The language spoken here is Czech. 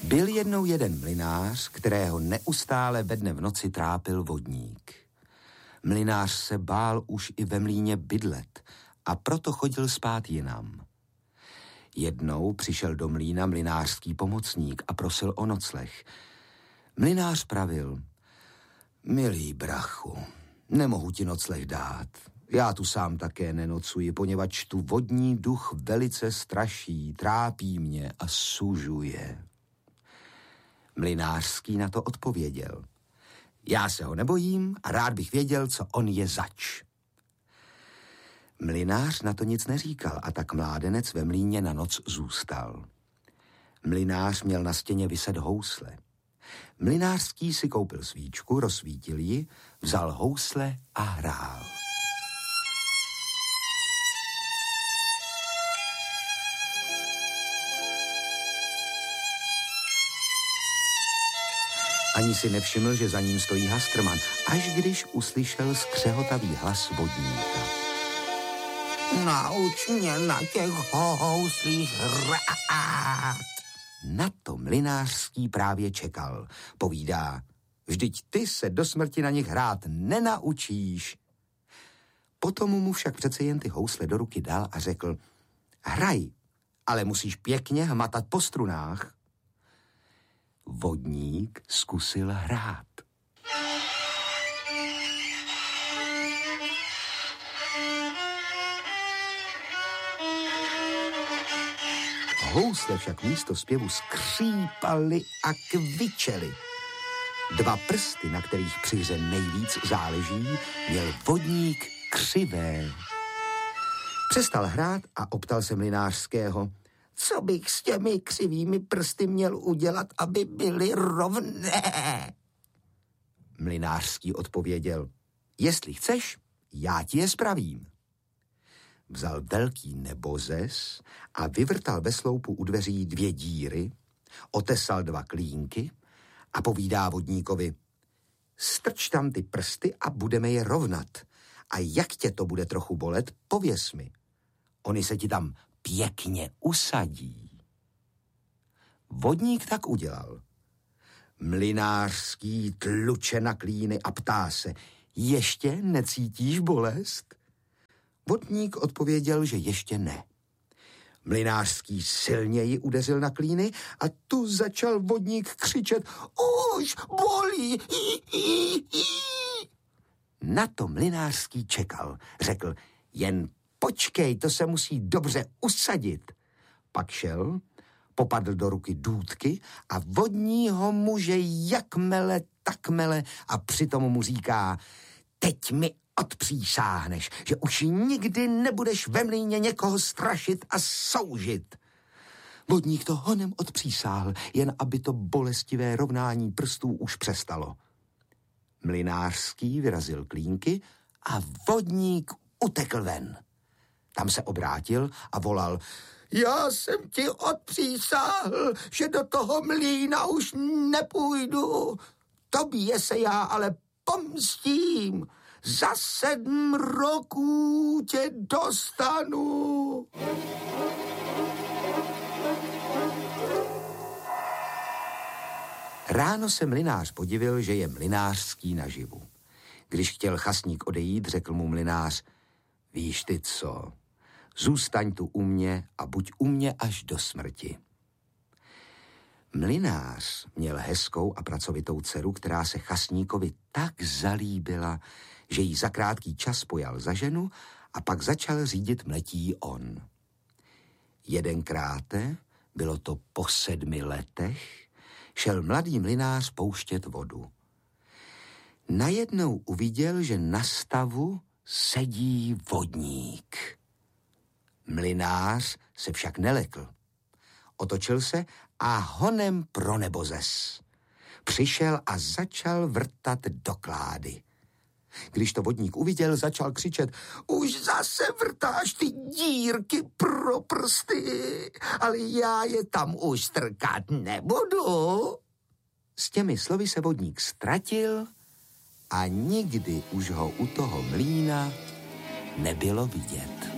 Byl jednou jeden mlynář, kterého neustále ve dne v noci trápil vodník. Mlynář se bál už i ve mlýně bydlet a proto chodil spát jinam. Jednou přišel do mlýna mlynářský pomocník a prosil o nocleh. Mlynář pravil: milý brachu, nemohu ti nocleh dát. Já tu sám také nenocuji, poněvadž tu vodní duch velice straší, trápí mě a sužuje. Mlynářský na to odpověděl: já se ho nebojím a rád bych věděl, co on je zač. Mlynář na to nic neříkal a tak mládenec ve mlýně na noc zůstal. Mlynář měl na stěně viset housle. Mlynářský si koupil svíčku, rozsvítil ji, vzal housle a hrál. Ani si nevšiml, že za ním stojí Hastrman, až když uslyšel skřehotavý hlas vodníka. Nauč mě na těch houslích hrát. Na to mlynářský právě čekal. Povídá: vždyť ty se do smrti na nich hrát nenaučíš. Potom mu však přece jen ty housle do ruky dal a řekl: hraj, ale musíš pěkně hmatat po strunách. Vodník zkusil hrát. Housle však místo zpěvu skřípaly a kvičely. Dva prsty, na kterých při hře nejvíc záleží, měl vodník křivé. Přestal hrát a optal se mlynářského: co bych s těmi křivými prsty měl udělat, aby byly rovné? Mlynářský odpověděl: jestli chceš, já ti je spravím. Vzal velký nebozes a vyvrtal ve sloupu u dveří 2 díry, otesal 2 klínky a povídá vodníkovi: strč tam ty prsty a budeme je rovnat. A jak tě to bude trochu bolet, pověs mi. Oni se ti tam pěkně usadí. Vodník tak udělal. Mlynářský tluče na klíny a ptá se: ještě necítíš bolest? Vodník odpověděl, že ještě ne. Mlynářský silněji udeřil na klíny a tu začal vodník křičet: už bolí! Na to mlynářský čekal. Řekl: jen počkej, to se musí dobře usadit. Pak šel, popadl do ruky důtky a vodního muže jakmele takmele a přitom mu říká: teď mi odpřísáhneš, že už nikdy nebudeš ve mlýně někoho strašit a soužit. Vodník to honem odpřísáhl, jen aby to bolestivé rovnání prstů už přestalo. Mlynářský vyrazil klínky a vodník utekl ven. Tam se obrátil a volal: já jsem ti odpřísáhl, že do toho mlýna už nepůjdu. Tobě se já ale pomstím. Za 7 roků tě dostanu. Ráno se mlynář podivil, že je mlynářský naživu. Když chtěl chasník odejít, řekl mu mlynář: víš ty co, zůstaň tu u mě a buď u mě až do smrti. Mlynář měl hezkou a pracovitou dceru, která se chasníkovi tak zalíbila, že jí za krátký čas pojal za ženu a pak začal řídit mletí on. Jedenkráte, bylo to po 7 letech, šel mladý mlynář pouštět vodu. Najednou uviděl, že na stavu sedí vodník. Mlynář se však nelekl. Otočil se a honem pro nebozes. Přišel a začal vrtat do klády. Když to vodník uviděl, začal křičet: už zase vrtáš ty dírky pro prsty, ale já je tam už strkat nebudu. S těmi slovy se vodník ztratil a nikdy už ho u toho mlýna nebylo vidět.